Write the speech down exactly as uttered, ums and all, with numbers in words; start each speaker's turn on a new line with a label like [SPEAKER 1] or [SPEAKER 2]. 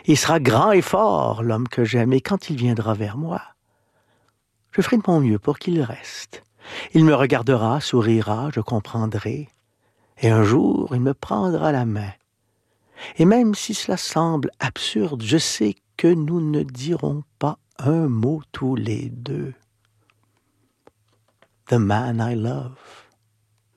[SPEAKER 1] Il sera grand et fort, l'homme que j'aime, et quand il viendra vers moi, je ferai de mon mieux pour qu'il reste. Il me regardera, sourira, je comprendrai, et un jour il me prendra la main. Et même si cela semble absurde, je sais que nous ne dirons pas un mot tous les deux. The man I love